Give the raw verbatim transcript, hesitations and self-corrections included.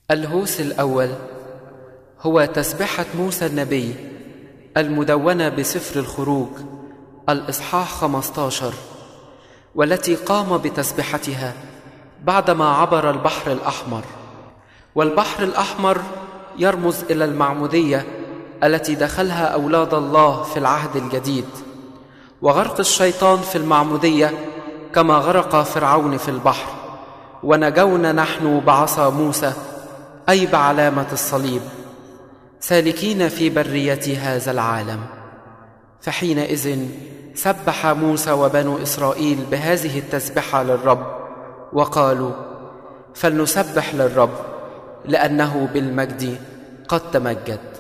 الهوس الأول هو تسبحة موسى النبي المدونة بسفر الخروج الإصحاح خمسة عشر، والتي قام بتسبحتها بعدما عبر البحر الأحمر. والبحر الأحمر يرمز إلى المعمودية التي دخلها أولاد الله في العهد الجديد، وغرق الشيطان في المعمودية كما غرق فرعون في البحر، ونجونا نحن بعصا موسى أي بعلامة الصليب سالكين في برية هذا العالم. فحينئذ سبح موسى وبنو إسرائيل بهذه التسبحة للرب، وقالوا: فلنسبح للرب لأنه بالمجد قد تمجد.